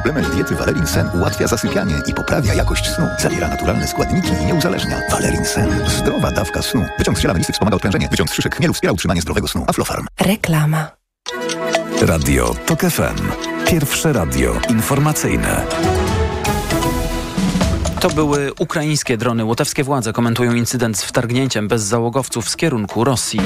Suplement diety Valerin Sen ułatwia zasypianie i poprawia jakość snu. Zawiera naturalne składniki i nie uzależnia. Valerin Sen. Zdrowa dawka snu. Wyciąg z ziela melisy wspomaga odprężenie. Wyciąg z szyszek chmielu wspiera utrzymanie zdrowego snu. Aflofarm. Reklama. Radio TOK FM. Pierwsze radio informacyjne. To były ukraińskie drony. Łotewskie władze komentują incydent z wtargnięciem bezzałogowców z kierunku Rosji.